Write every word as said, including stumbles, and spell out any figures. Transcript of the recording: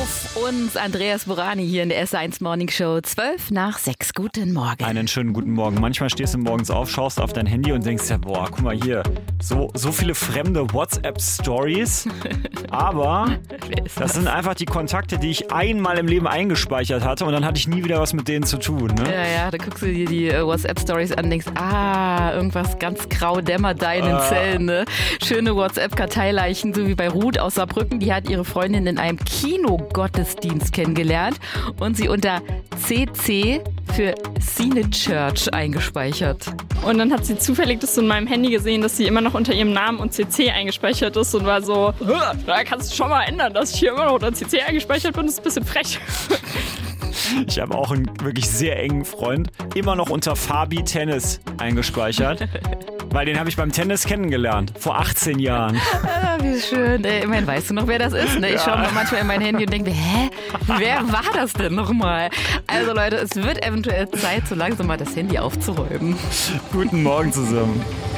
auf uns. Andreas Borani hier in der S eins Morning Show. zwölf nach sechs. Guten Morgen. Einen schönen guten Morgen. Manchmal stehst du morgens auf, schaust auf dein Handy und denkst ja, boah, guck mal hier, so, so viele fremde WhatsApp-Stories. Aber das sind einfach die Kontakte, die ich einmal im Leben eingespeichert hatte und dann hatte ich nie wieder was mit denen zu tun. Ne? Ja, ja, da guckst du dir die äh, WhatsApp-Stories an und denkst, ah, irgendwas ganz grau dämmert da in den Ah. Zellen. Ne? Schöne WhatsApp-Karteileichen, so wie bei Ruth aus Saarbrücken. Die hat ihre Freundin in einem Kinogottesdienst kennengelernt und sie unter C C für Cine Church eingespeichert. Und dann hat sie zufällig das so in meinem Handy gesehen, dass sie immer noch unter ihrem Namen und C C eingespeichert ist und war so, da kannst du schon mal ändern, dass ich hier immer noch unter C C eingespeichert bin. Das ist ein bisschen frech. Ich habe auch einen wirklich sehr engen Freund, immer noch unter Fabi Tennis eingespeichert. Weil den habe ich beim Tennis kennengelernt, vor achtzehn Jahren. Ah, wie schön. Ey, immerhin weißt du noch, wer das ist. Ne? Ich schaue mal manchmal in mein Handy und denke mir, hä, wer war das denn nochmal? Also Leute, es wird eventuell Zeit, so langsam mal das Handy aufzuräumen. Guten Morgen zusammen.